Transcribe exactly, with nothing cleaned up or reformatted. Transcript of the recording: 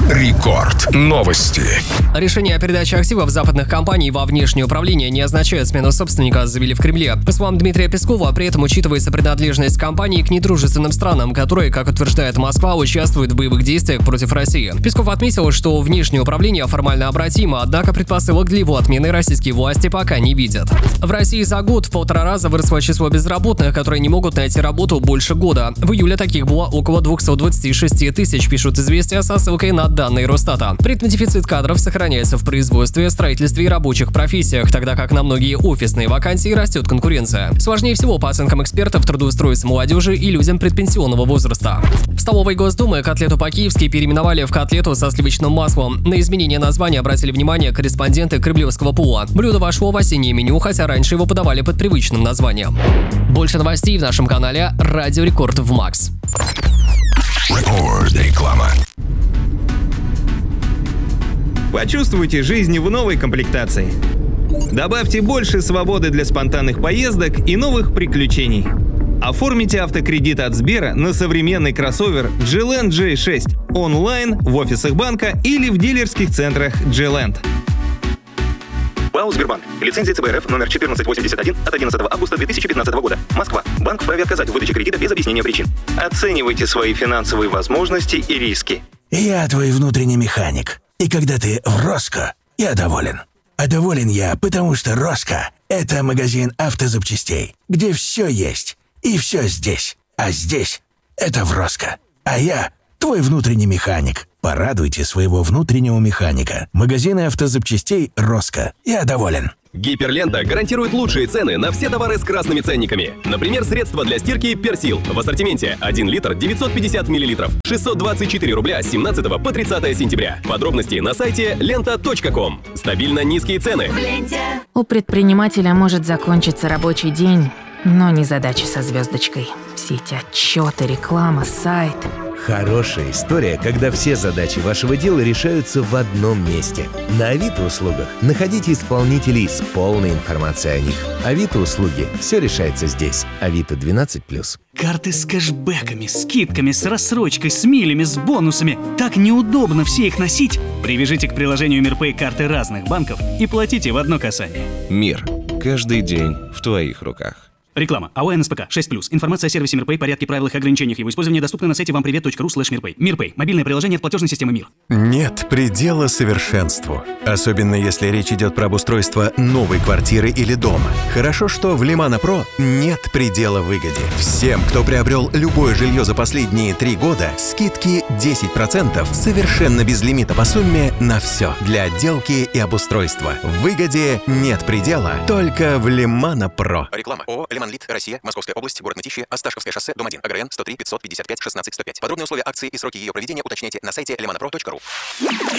Рекорд. Новости. Решение о передаче активов западных компаний во внешнее управление не означает смену собственника, заявили в Кремле. По словам Дмитрия Пескова, при этом учитывается принадлежность компании к недружественным странам, которые, как утверждает Москва, участвуют в боевых действиях против России. Песков отметил, что внешнее управление формально обратимо, однако предпосылок для его отмены российские власти пока не видят. В России за год в полтора раза выросло число безработных, которые не могут найти работу больше года. В июле таких было около двухсот двадцати шести тысяч, пишут «Известия» со ссылкой на данные Росстата. При этом дефицит кадров сохраняется в производстве, строительстве и рабочих профессиях, тогда как на многие офисные вакансии растет конкуренция. Сложнее всего, по оценкам экспертов, трудоустроиться молодежи и людям предпенсионного возраста. В столовой Госдумы котлету по-киевски переименовали в котлету со сливочным маслом. На изменение названия обратили внимание корреспонденты Кремлевского пула. Блюдо вошло в осеннее меню, хотя раньше его подавали под привычным названием. Больше новостей в нашем канале «Радио Рекорд» в Макс. Реклама. Почувствуйте жизнь в новой комплектации. Добавьте больше свободы для спонтанных поездок и новых приключений. Оформите автокредит от Сбера на современный кроссовер джи ленд джей шесть онлайн, в офисах банка или в дилерских центрах джи ленд. ПАО «Сбербанк». Лицензия цэ бэ эр эф номер четырнадцать восемьдесят один от одиннадцатого августа две тысячи пятнадцатого года. Москва. Банк вправе отказать в выдаче кредита без объяснения причин. Оценивайте свои финансовые возможности и риски. Я твой внутренний механик. И когда ты в Роско, я доволен. А доволен я, потому что Роско – это магазин автозапчастей, где все есть и все здесь. А здесь – это в Роско. А я – твой внутренний механик. Порадуйте своего внутреннего механика. Магазины автозапчастей Роско. Я доволен. Гиперлента гарантирует лучшие цены на все товары с красными ценниками. Например, средства для стирки «Персил». В ассортименте один литр девятьсот пятьдесят миллилитров. шестьсот двадцать четыре рубля с семнадцатого по тридцатое сентября. Подробности на сайте лента точка ком. Стабильно низкие цены. У предпринимателя может закончиться рабочий день, но не задача со звездочкой. Все эти отчеты, реклама, сайт. Хорошая история, когда все задачи вашего дела решаются в одном месте. На Авито услугах находите исполнителей с полной информацией о них. Авито услуги. Все решается здесь. Авито двенадцать плюс. Карты с кэшбэками, скидками, с рассрочкой, с милями, с бонусами. Так неудобно все их носить. Привяжите к приложению МирПэй карты разных банков и платите в одно касание. Мир. Каждый день в твоих руках. Реклама. АО эн эс пэ ка шесть плюс. Информация о сервисе МирПэй, порядке, правилах и ограничениях его использования доступны на сайте вам привет точка ру слэш мирпэй. МирПэй. Мобильное приложение от платежной системы Мир. Нет предела совершенству. Особенно если речь идет про обустройство новой квартиры или дома. Хорошо, что в Лимана Про нет предела выгоде. Всем, кто приобрел любое жилье за последние три года, скидки десять процентов совершенно без лимита по сумме на все. Для отделки и обустройства. В выгоде нет предела, только в Лимана Про. Реклама. ООО «Лиман Лид», Россия, Московская область, город Мытищи, Осташковское шоссе, дом один, АГРН сто три пятьсот пятьдесят пять шестнадцать сто пять. Подробные условия акции и сроки ее проведения уточняйте на сайте лиманапро точка ру.